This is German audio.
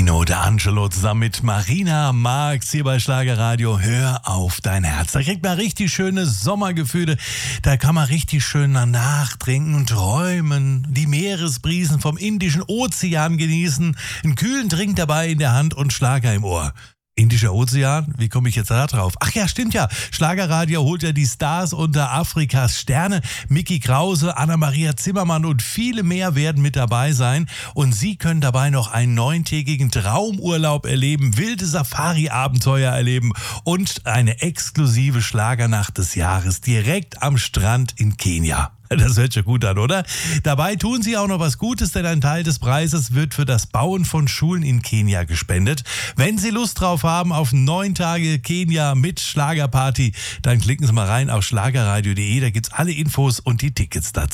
Nino D'Angelo zusammen mit Marina Marx hier bei Schlagerradio. Hör auf dein Herz. Da kriegt man richtig schöne Sommergefühle. Da kann man richtig schön nachtrinken und träumen. Die Meeresbrisen vom Indischen Ozean genießen. Einen kühlen Trink dabei in der Hand und Schlager im Ohr. Indischer Ozean? Wie komme ich jetzt da drauf? Ach ja, stimmt ja. Schlagerradio holt ja die Stars unter Afrikas Sterne. Micky Krause, Anna-Maria Zimmermann und viele mehr werden mit dabei sein. Und Sie können dabei noch einen 9-tägigen Traumurlaub erleben, wilde Safari-Abenteuer erleben und eine exklusive Schlagernacht des Jahres direkt am Strand in Kenia. Das hört sich gut an, oder? Dabei tun Sie auch noch was Gutes, denn ein Teil des Preises wird für das Bauen von Schulen in Kenia gespendet. Wenn Sie Lust drauf haben auf 9 Tage Kenia mit Schlagerparty, dann klicken Sie mal rein auf schlagerradio.de, da gibt's alle Infos und die Tickets dazu.